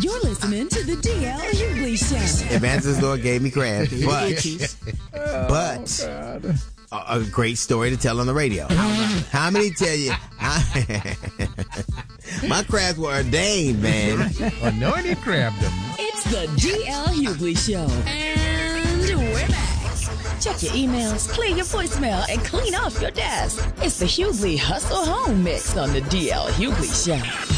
You're listening to the DL Hughley Show. Evangelist Lord gave me crabs, but a great story to tell on the radio. How many tell you? My crabs were ordained, man. Anointed crabbed them. It's the DL Hughley Show. And we're back. Check your emails, clear your voicemail, and clean off your desk. It's the Hughley Hustle Home Mix on the DL Hughley Show.